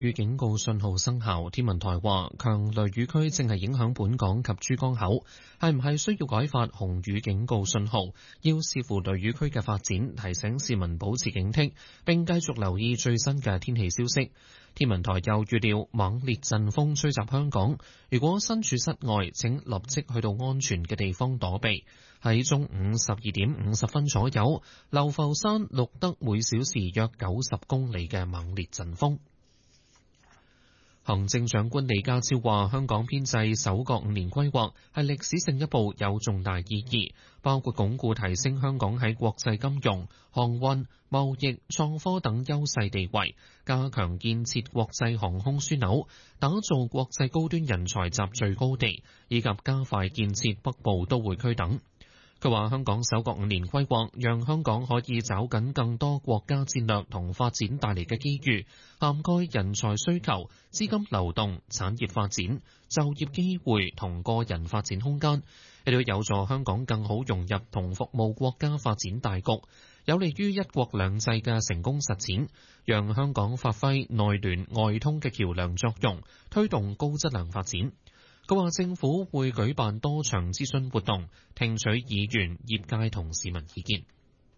雨警告信號生效，天文台話強雷雨區正係影響本港及珠江口，係唔係需要改發紅雨警告信號，要視乎雷雨區嘅發展，提醒市民保持警惕，並繼續留意最新嘅天氣消息。天文台又預料猛烈陣風吹襲香港，如果身處室外，請立即去到安全嘅地方躲避。喺中午12:50左右，流浮山錄得每小時約90公里嘅猛烈陣風。行政長官李家超話：香港編制首個5年規劃係歷史性一步，有重大意義，包括鞏固提升香港喺國際金融、航運、貿易、創科等優勢地位，加強建設國際航空樞紐，打造國際高端人才集聚高地，以及加快建設北部都會區等。佢話：香港首個5年規劃，讓香港可以抓緊更多國家戰略同發展帶嚟嘅機遇，涵蓋人才需求、資金流動、產業發展、就業機會同個人發展空間，亦都有助香港更好融入同服務國家發展大局，有利於一國兩制嘅成功實踐，讓香港發揮內聯外通嘅橋梁作用，推動高質量發展。佢話政府會舉辦多場諮詢活動，聽取議員、業界同市民意見。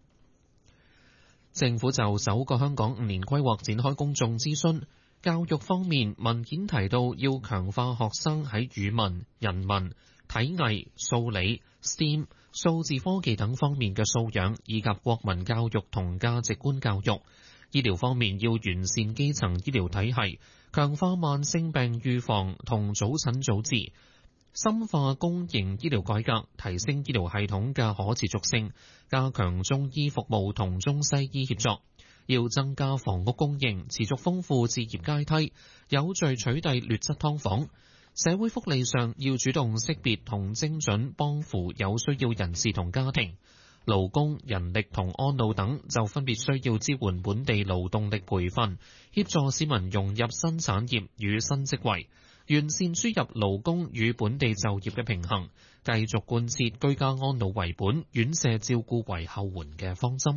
政府就首個香港5年規劃展開公眾諮詢。教育方面，文件提到要強化學生喺語文、人文、體藝、數理、STEM、數字科技等方面嘅素養，以及國民教育同價值觀教育。醫療方面，要完善基層醫療體系，強化慢性病預防同早診早治，深化公營醫療改革，提升醫療系統嘅可持續性，加強中醫服務同中西醫協作。要增加房屋供應，持續豐富置業階梯，有序取締劣質劏房。社會福利上要主動識別同精準幫扶有需要人士同家庭。勞工、人力同安老等就分別需要支援本地勞動力培訓，協助市民融入新產業與新職位，完善輸入勞工與本地就業嘅平衡，繼續貫徹居家安老為本、院舍照顧為後援嘅方針。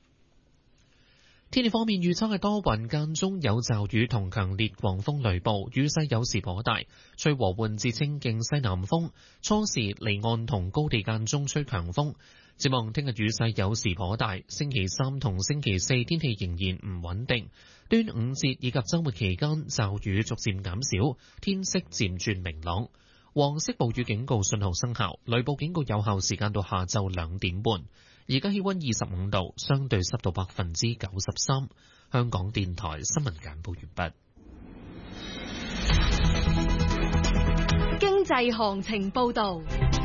天氣方面，預測係多雲，間中有驟雨同強烈狂風雷暴，雨勢有時頗大，吹和緩至清勁西南風，初時離岸同高地間中吹強風。展望聽日雨勢有時頗大，星期三同星期四天氣仍然唔穩定，端午節以及週末期間驟雨逐漸減少，天色漸轉明朗。黃色暴雨警告信號生效，雷暴警告有效時間到下晝2點半。而家氣溫25度，相對濕度93%。香港電台新聞簡報完畢。經濟行情報導。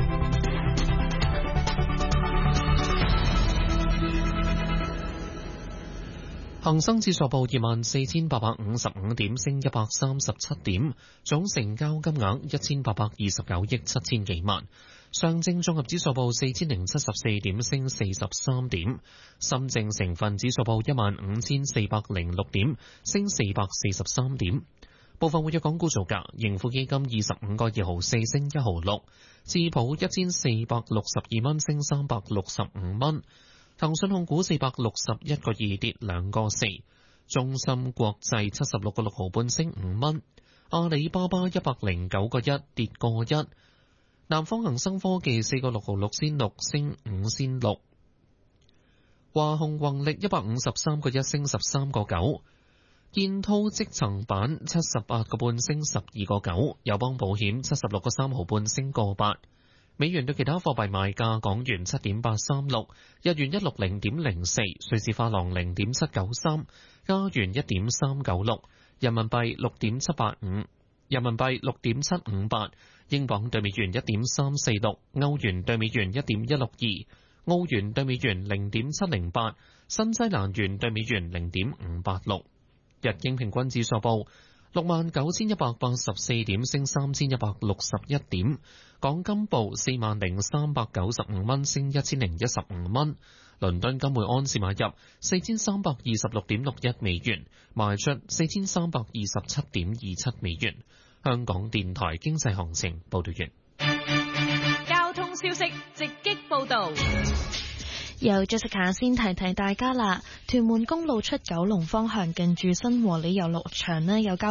恒生指數報24,855點，升137點，總成交金額1829億7千幾萬。上證綜合指數報4074點，升43點。深證成分指數報15406點，升443點。部分活躍港股造價：盈富基金25個2毫4升1毫6，智普1462蚊升365蚊。騰訊控股461個2跌2個4，中芯國際76個6毫半升5蚊，阿里巴巴109個1跌個1，南方恒生科技4個6毫6仙6升5仙6，華虹宏力153個1升13個9，建滔積層板78個半升12個9，友邦保險76個3毫半升個8。美元對其他貨幣賣價：港元7.836，日元160.04，瑞士法郎0.793，加元1.396，人民幣6.785，人民幣6.758，英鎊對美元1.346，歐元對美元1.162，澳元對美元0.708，新西蘭元對美元0.586。日經平均指數報69,184點，升3,161點。港金報40,395蚊，升1,015蚊。倫敦金每安士買入4,326.61美元，賣出4,327.27美元。香港電台經濟行情報道完。 交通消息直擊報道。 由 Jessica 先提提大家啦，屯門公路出九龍方向近住新和里遊樂場呢有交